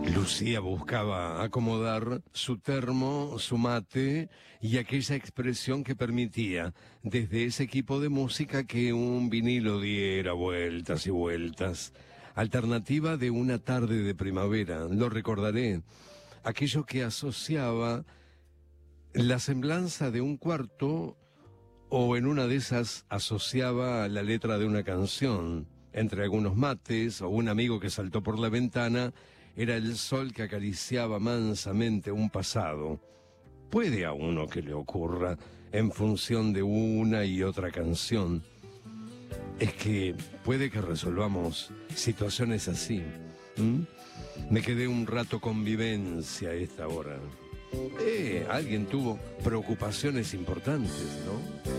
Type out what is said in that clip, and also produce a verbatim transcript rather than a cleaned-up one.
Lucía buscaba acomodar su termo, su mate y aquella expresión que permitía desde ese equipo de música que un vinilo diera vueltas y vueltas. Alternativa de una tarde de primavera, lo recordaré, aquello que asociaba la semblanza de un cuarto o en una de esas asociaba la letra de una canción. Entre algunos mates o un amigo que saltó por la ventana, era el sol que acariciaba mansamente un pasado. Puede a uno que le ocurra en función de una y otra canción. Es que puede que resolvamos situaciones así. ¿Mm? Me quedé un rato con Vivencia a esta hora. Eh, alguien tuvo preocupaciones importantes, ¿no?